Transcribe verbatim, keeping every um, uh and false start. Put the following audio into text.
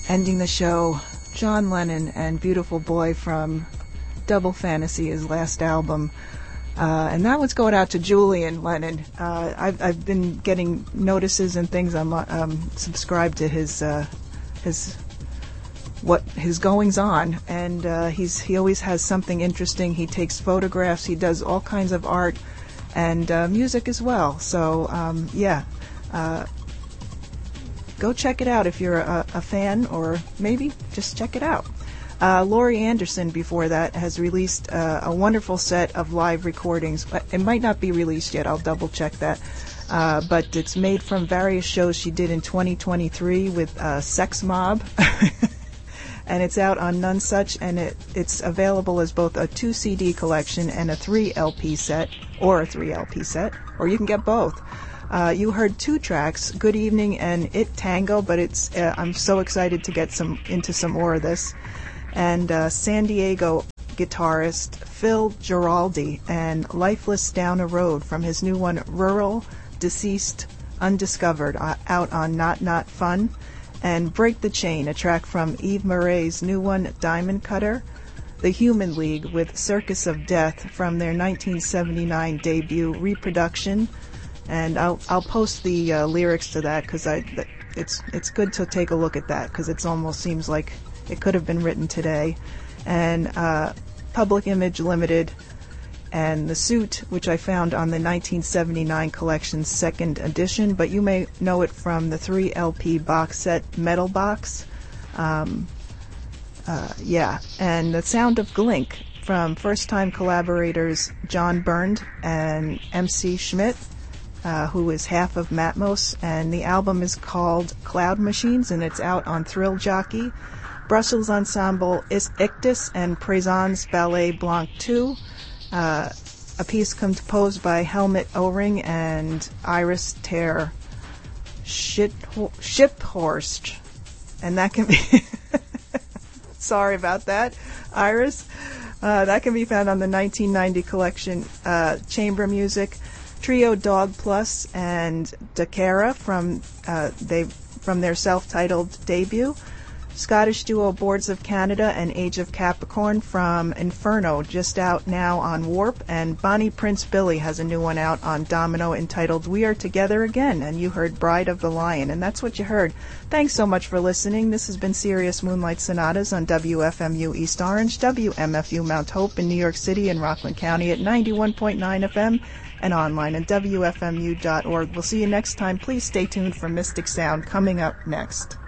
ending the show, John Lennon and Beautiful Boy from Double Fantasy, his last album. Uh, and that one's going out to Julian Lennon. Uh, I've, I've been getting notices and things. I'm um, subscribed to his uh, his what his goings on, and uh, he's he always has something interesting. He takes photographs. He does all kinds of art and uh, music as well. So um, yeah, uh, go check it out if you're a, a fan, or maybe just check it out. Uh, Laurie Anderson, before that, has released uh, a wonderful set of live recordings. It might not be released yet. I'll double check that. Uh, but it's made from various shows she did in twenty twenty-three with uh, Sex Mob. And it's out on Nonesuch, and it, it's available as both a two C D collection and a three L P set, or a three L P set, or you can get both. Uh, you heard two tracks, Good Evening and It Tango, but it's uh, I'm so excited to get some into some more of this. And uh, San Diego guitarist Phil Giraldi and Lifeless Down a Road from his new one, Rural, Deceased, Undiscovered, uh, out on Not Not Fun. And Break the Chain, a track from Eve Murray's new one, Diamond Cutter. The Human League with Circus of Death from their nineteen seventy-nine debut, Reproduction. And I'll I'll post the uh, lyrics to that, because I it's it's good to take a look at that, because it almost seems like it could have been written today. And uh, Public Image Limited and The Suit, which I found on the nineteen seventy-nine collection's second edition, but you may know it from the three L P box set Metal Box. Um, uh, yeah, and The Sound of Glink from first-time collaborators John Byrne and M C Schmidt, uh, who is half of Matmos, and the album is called Cloud Machines, and it's out on Thrill Jockey. Brussels Ensemble is Ictus and Présence Ballet Blanc two. Uh, a piece composed by Helmut O-Ring and Iris Ter Shiphorst. And that can be... Sorry about that, Iris. Uh, that can be found on the nineteen ninety collection, uh, Chamber Music. Trio Dog Plus and Dakara from, uh, they, from their self-titled debut. Scottish duo Boards of Canada and Age of Capricorn from Inferno, just out now on Warp, and Bonnie Prince Billy has a new one out on Domino entitled We Are Together Again, and you heard Bride of the Lion, and that's what you heard. Thanks so much for listening. This has been Sirius Moonlight Sonatas on W F M U East Orange, W M F U Mount Hope in New York City and Rockland County at ninety-one point nine F M and online at W F M U dot org. We'll see you next time. Please stay tuned for Mystic Sound coming up next.